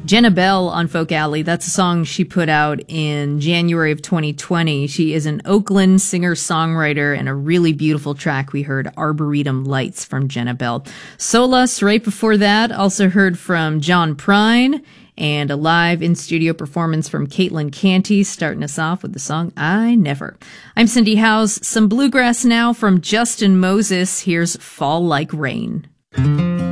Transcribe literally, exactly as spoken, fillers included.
Jenna Bell on Folk Alley. That's a song she put out in January of twenty twenty. She is an Oakland singer-songwriter, and a really beautiful track we heard, Arboretum Lights, from Jenna Bell. Solus, right before that, also heard from John Prine, and a live in-studio performance from Caitlin Canty, starting us off with the song I Never. I'm Cindy Howes. Some bluegrass now from Justin Moses. Here's Fall Like Rain.